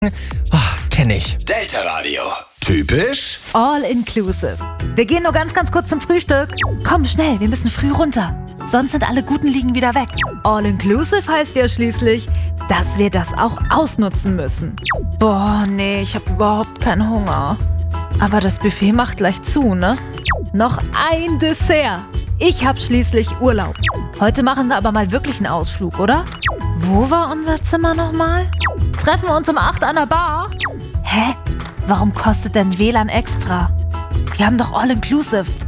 Kenn ich. Delta Radio. Typisch All inclusive. Wir gehen nur ganz kurz zum Frühstück. Komm schnell, wir müssen früh runter. Sonst sind alle guten Liegen wieder weg. All inclusive heißt ja schließlich, dass wir das auch ausnutzen müssen. Boah, nee, ich habe überhaupt keinen Hunger. Aber das Buffet macht gleich zu, ne? Noch ein Dessert. Ich hab schließlich Urlaub. Heute machen wir aber mal wirklich einen Ausflug, oder? Wo war unser Zimmer nochmal? Treffen wir uns um 8 an der Bar? Hä? Warum kostet denn WLAN extra? Wir haben doch All inclusive.